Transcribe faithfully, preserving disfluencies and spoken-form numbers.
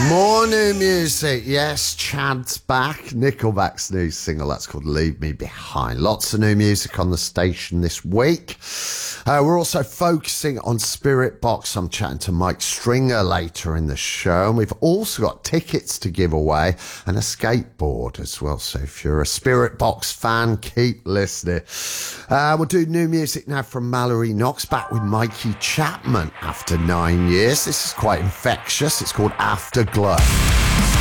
More new music. Yes, Chad's back. Nickelback's new single, that's called Leave Me Behind. Lots of new music on the station this week. Uh, we're also focusing on Spirit Box. I'm chatting to Mike Stringer later in the show. And we've also got tickets to give away and a skateboard as well. So if you're a Spirit Box fan, keep listening. Uh, we'll do new music now from Mallory Knox, back with Mikey Chapman after nine years. This is quite infectious. It's called Afterglow.